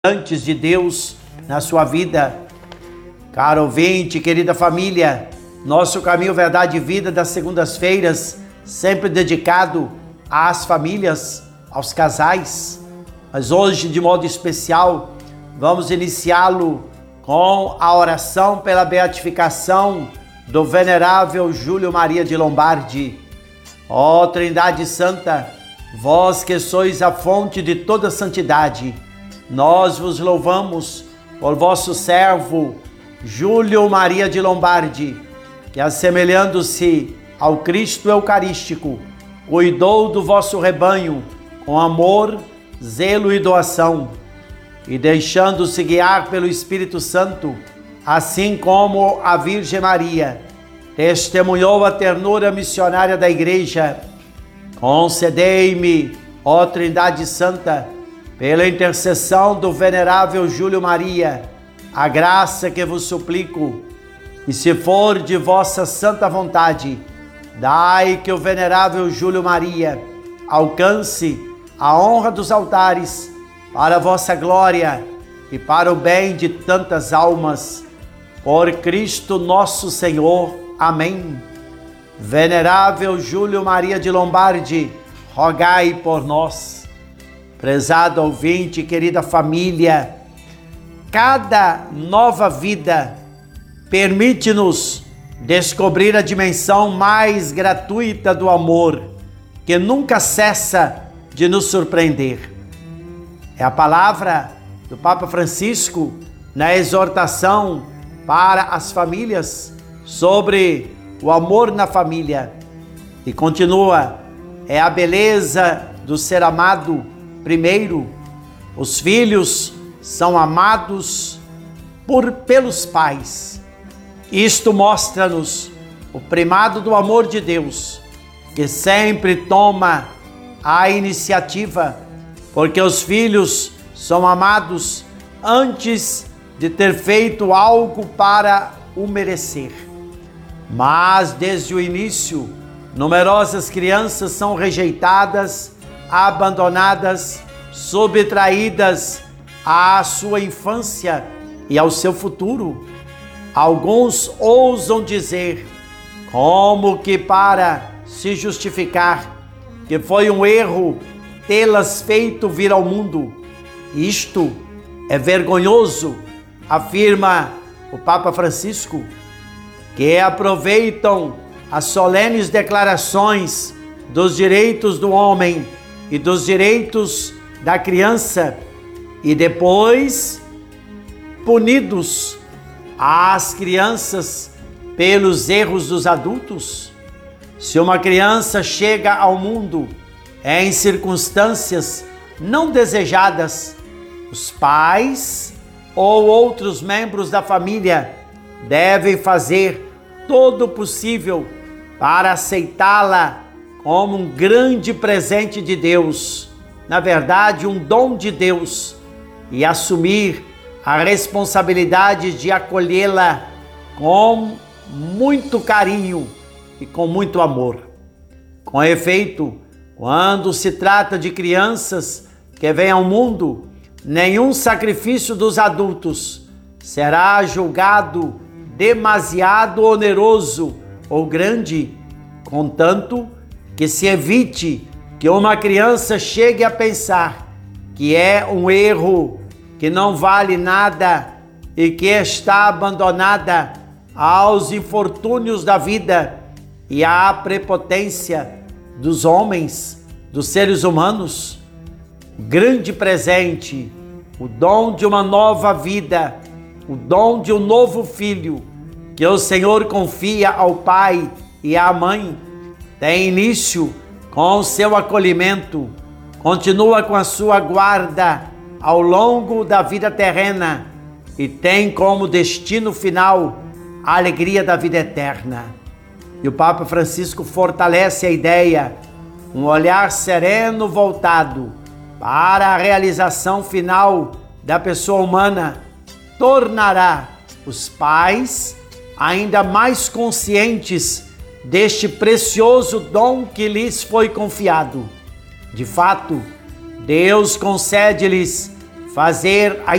antes de Deus na sua vida. Caro ouvinte, querida família, nosso Caminho, Verdade e Vida das segundas-feiras, sempre dedicado às famílias, aos casais. Mas hoje, de modo especial, vamos iniciá-lo com a oração pela beatificação do venerável Júlio Maria de Lombardi. Ó Trindade Santa, vós que sois a fonte de toda santidade, nós vos louvamos por vosso servo Júlio Maria de Lombardi, que, assemelhando-se ao Cristo Eucarístico, cuidou do vosso rebanho com amor, zelo e doação, e deixando-se guiar pelo Espírito Santo, assim como a Virgem Maria, testemunhou a ternura missionária da Igreja. Concedei-me, ó Trindade Santa, pela intercessão do venerável Júlio Maria, a graça que vos suplico, e se for de vossa santa vontade, dai que o venerável Júlio Maria alcance a honra dos altares para a vossa glória e para o bem de tantas almas. Por Cristo nosso Senhor. Amém. Venerável Júlio Maria de Lombardi, rogai por nós. Prezado ouvinte, querida família, cada nova vida permite-nos descobrir a dimensão mais gratuita do amor, que nunca cessa de nos surpreender. É a palavra do Papa Francisco na exortação para as famílias sobre o amor na família. E continua: é a beleza do ser amado. Primeiro, os filhos são amados pelos pais. Isto mostra-nos o primado do amor de Deus, que sempre toma a iniciativa, porque os filhos são amados antes de ter feito algo para o merecer. Mas desde o início, numerosas crianças são rejeitadas, abandonadas, subtraídas à sua infância e ao seu futuro. Alguns ousam dizer, como que para se justificar, que foi um erro tê-las feito vir ao mundo. Isto é vergonhoso, afirma o Papa Francisco, que aproveitam as solenes declarações dos direitos do homem e dos direitos da criança e depois punidos as crianças pelos erros dos adultos. Se uma criança chega ao mundo em circunstâncias não desejadas, os pais ou outros membros da família devem fazer todo o possível para aceitá-la como um grande presente de Deus, na verdade, um dom de Deus, e assumir a responsabilidade de acolhê-la com muito carinho e com muito amor. Com efeito, quando se trata de crianças que vêm ao mundo, nenhum sacrifício dos adultos será julgado demasiado oneroso ou grande, contanto que se evite que uma criança chegue a pensar que é um erro, que não vale nada e que está abandonada aos infortúnios da vida e à prepotência dos homens, dos seres humanos. O grande presente, o dom de uma nova vida, o dom de um novo filho, que o Senhor confia ao pai e à mãe, tem início com o seu acolhimento, continua com a sua guarda ao longo da vida terrena e tem como destino final a alegria da vida eterna. E o Papa Francisco fortalece a ideia, um olhar sereno voltado para a realização final da pessoa humana, tornará os pais ainda mais conscientes deste precioso dom que lhes foi confiado. De fato, Deus concede-lhes fazer a